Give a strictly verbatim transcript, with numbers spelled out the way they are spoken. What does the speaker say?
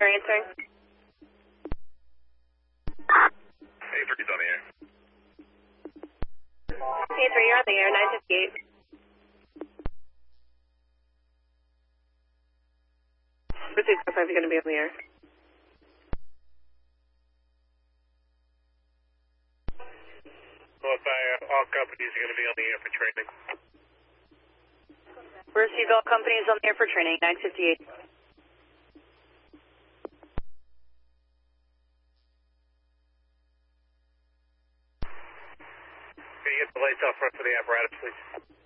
You're answering. Hey, three's on the air. Hey, three, you're on the air, nine fifty-eight. Pursuit car five is going to be on the air. Well, if I, uh, all companies are going to be on the air for training. Receive all companies on the air for training, nine fifty-eight. Can you get the lights out front for the apparatus, please?